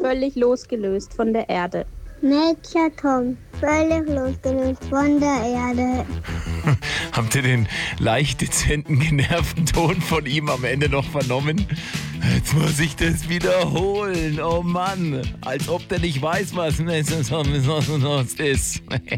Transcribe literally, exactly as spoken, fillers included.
völlig losgelöst von der Erde. Nature Tom, völlig losgelöst von der Erde. Habt ihr den leicht dezenten, genervten Ton von ihm am Ende noch vernommen? Jetzt muss ich das wiederholen. Oh Mann, als ob der nicht weiß, was es ist.